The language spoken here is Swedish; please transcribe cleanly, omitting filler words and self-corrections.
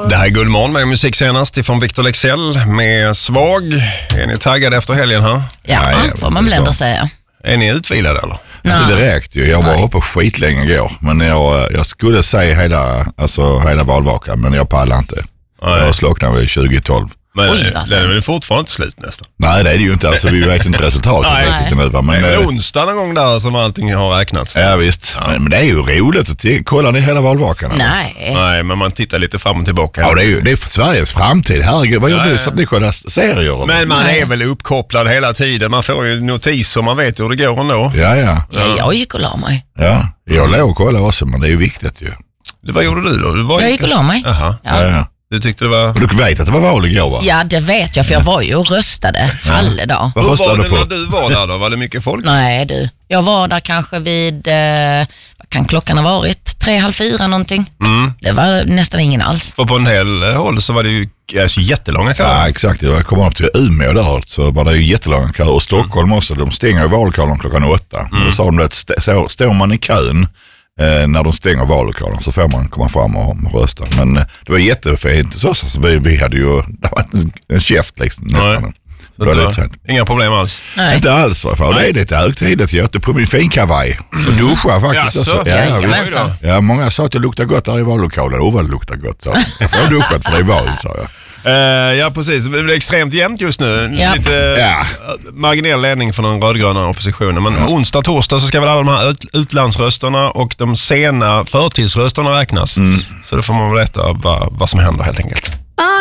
Det här är Guldmorgon med musik senast ifrån Victor Lexell med Svag. Är ni taggade efter helgen här? Ja, får man väl ändå säga. Är ni utvilade eller? Inte direkt ju. Jag var uppe skitlänge igår. Men jag skulle säga hela valvakan, men jag pallar inte. Jag slocknade vid 2012. Men det är väl fortfarande inte slut nästan? Nej, det är det ju inte. Alltså, vi vet inte resultatet. Men det är onsdag någon gång där som allting har räknats. Ja, visst. Ja. Men det är ju roligt att kolla ni hela valvakan. Nej, men man tittar lite fram och tillbaka. Ja, det är för Sveriges framtid. Herregud, vad gör du så att ni kollar serier? Men man är väl uppkopplad hela tiden. Man får ju notiser, man vet hur det går ändå. Ja. Jag gick och la mig. Ja, jag låg och kollade också, men det är ju viktigt ju. Vad gjorde du då? Jag gick och la mig. Ja. Du tyckte det var... Och du vet att det var val igår, va? Ja, det vet jag, för jag var ju och röstade alla dag. Vad röstade du på? När du var där då? Var det mycket folk? Nej du, jag var där kanske vid, vad kan klockan ha varit? 3:30 någonting. Det var nästan ingen alls. För på en hel håll så var det ju jättelånga köer. Ja, exakt. Jag kom upp till Umeå där, så var det ju jättelånga köer. Och Stockholm också, de stänger ju vallokalen klockan 8. Då sa de att står man i kön när de stänger vallokalen så får man komma fram och rösta. Men det var jättefint. Så vi hade ju en käft liksom, nästan. Det var lite inga problem alls. Nej. Inte alls i alla fall. Det är lite högtidligt. Jag åkte på min finkavaj och duschade faktiskt. Ja, många sa att det luktar gott där i vallokalen. Vad det luktar gott, så jag får duschat för det är val, sa jag. Ja, precis. Det är extremt jämnt just nu. Lite marginell ledning för den rödgröna oppositionen. Men onsdag, torsdag så ska väl alla de här utlandsrösterna och de sena förtidsrösterna räknas. Så då får man veta vad som händer helt enkelt.